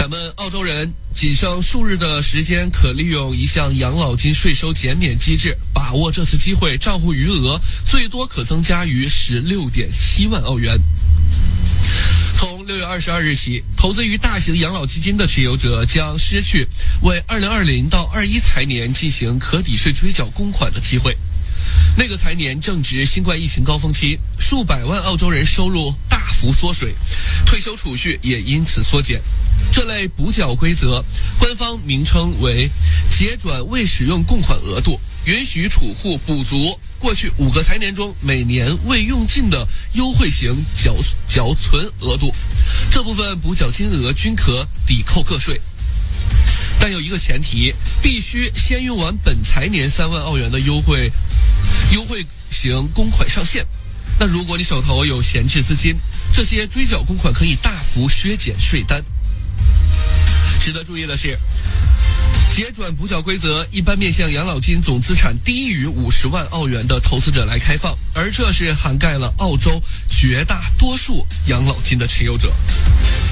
咱们澳洲人仅剩数日的时间，可利用一项养老金税收减免机制，把握这次机会，账户余额最多可增加于16.7万澳元。从6月22日起，投资于大型养老基金的持有者将失去为2020到21财年进行可抵税追缴公款的机会。那个财年正值新冠疫情高峰期，数百万澳洲人收入大幅缩水，退休储蓄也因此缩减。这类补缴规则，官方名称为结转未使用供款额度，允许储户补足过去5个财年中每年未用尽的优惠型缴存额度，这部分补缴金额均可抵扣个税。但有一个前提，必须先用完本财年3万澳元的优惠型公款上限。那如果你手头有闲置资金，这些追缴公款可以大幅削减税单。值得注意的是，结转补缴规则一般面向养老金总资产低于50万澳元的投资者来开放，而这是涵盖了澳洲绝大多数养老金的持有者。